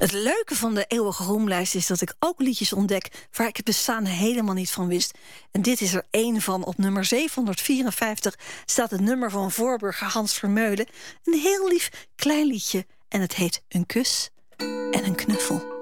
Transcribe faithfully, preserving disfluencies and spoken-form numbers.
Het leuke van de eeuwige roemlijst is dat ik ook liedjes ontdek waar ik het bestaan helemaal niet van wist. En dit is er één van. Op nummer zevenhonderdvierenvijftig staat het nummer van voorburger Hans Vermeulen. Een heel lief klein liedje en het heet Een kus en een knuffel.